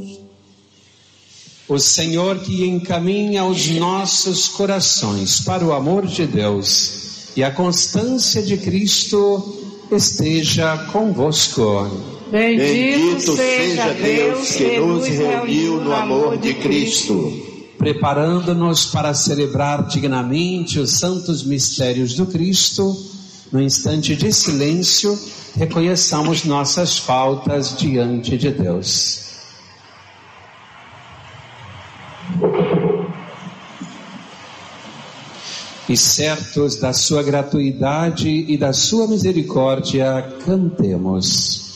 O Senhor que encaminha os nossos corações para o amor de Deus e a constância de Cristo esteja convosco. Bendito seja Deus que nos reuniu no amor de Cristo. Preparando-nos para celebrar dignamente os santos mistérios do Cristo, no instante de silêncio, reconheçamos nossas faltas diante de Deus. E certos da sua gratuidade e da sua misericórdia, cantemos.